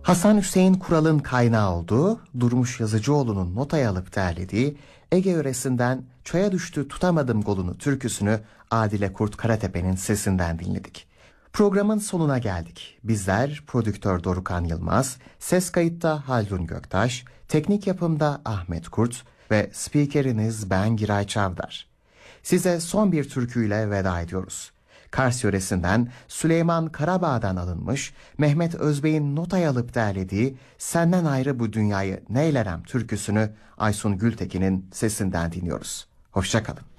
Hasan Hüseyin Kural'ın kaynağı olduğu, Durmuş Yazıcıoğlu'nun notaya alıp derlediği Ege yöresinden Çaya Düştü Tutamadım Golunu türküsünü Adile Kurt Karatepe'nin sesinden dinledik. Programın sonuna geldik. Bizler prodüktör Dorukhan Yılmaz, ses kayıtta Haldun Göktaş, teknik yapımda Ahmet Kurt ve spikeriniz ben Giray Çavdar. Size son bir türküyle veda ediyoruz. Kars yöresinden Süleyman Karabağ'dan alınmış Mehmet Özbey'in notaya alıp derlediği Senden Ayrı Bu Dünyayı Neylerem türküsünü Aysun Gültekin'in sesinden dinliyoruz. Hoşça kalın.